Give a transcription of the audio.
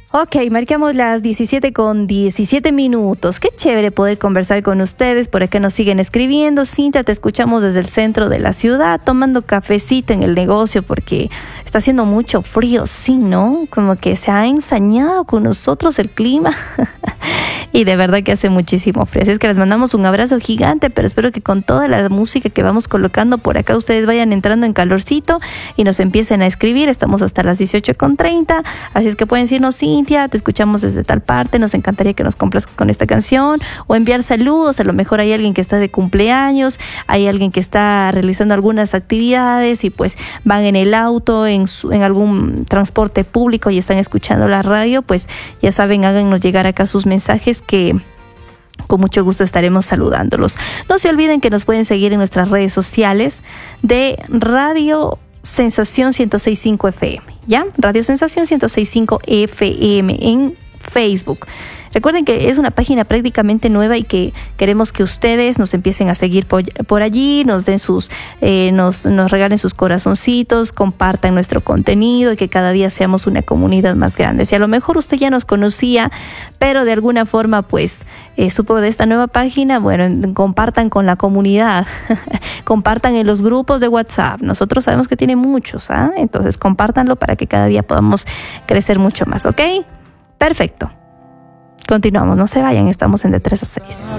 Ok, marcamos las 17:17. Qué chévere poder conversar con ustedes. Por acá nos siguen escribiendo. Cintia, te escuchamos desde el centro de la ciudad, tomando cafecito en el negocio porque está haciendo mucho frío, sí, ¿no? Como que se ha ensañado con nosotros el clima. Y de verdad que hace muchísimo frío. Así es que les mandamos un abrazo gigante, pero espero que con toda la música que vamos colocando por acá ustedes vayan entrando en calorcito y nos empiecen a escribir. Estamos hasta las 18:30, así es que pueden decirnos: Cintia, te escuchamos desde tal parte, nos encantaría que nos complazcas con esta canción, o enviar saludos. A lo mejor hay alguien que está de cumpleaños, hay alguien que está realizando algunas actividades y pues van en el auto, en algún transporte público y están escuchando la radio. Pues ya saben, háganos llegar acá sus mensajes que con mucho gusto estaremos saludándolos. No se olviden que nos pueden seguir en nuestras redes sociales de Radio Sensación 106.5 FM, ¿ya? Radio Sensación 106.5 FM en Facebook. Recuerden que es una página prácticamente nueva y que queremos que ustedes nos empiecen a seguir por allí, nos den nos regalen sus corazoncitos, compartan nuestro contenido y que cada día seamos una comunidad más grande. Si a lo mejor usted ya nos conocía, pero de alguna forma pues supo de esta nueva página, bueno, compartan con la comunidad, compartan en los grupos de WhatsApp. Nosotros sabemos que tiene muchos, ¿ah? Entonces compártanlo para que cada día podamos crecer mucho más, ¿ok? Perfecto. Continuamos, no se vayan, estamos en de 3 a 6.